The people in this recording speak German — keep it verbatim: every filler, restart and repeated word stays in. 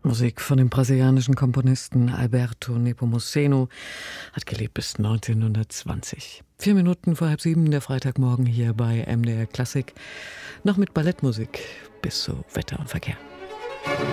Musik von dem brasilianischen Komponisten Alberto Nepomuceno, hat gelebt bis neunzehnhundertzwanzig. Vier Minuten vor halb sieben, der Freitagmorgen hier bei M D R Klassik. Noch mit Ballettmusik bis zu Wetter und Verkehr.